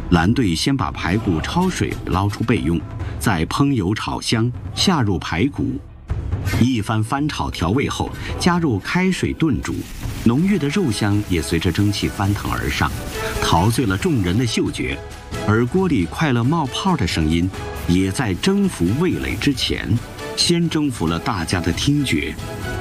蓝队先把排骨焯水捞出备用，再烹油炒香，下入排骨，一番翻炒调味后，加入开水炖煮，浓郁的肉香也随着蒸汽翻腾而上，陶醉了众人的嗅觉。而锅里快乐冒泡的声音，也在征服味蕾之前，先征服了大家的听觉。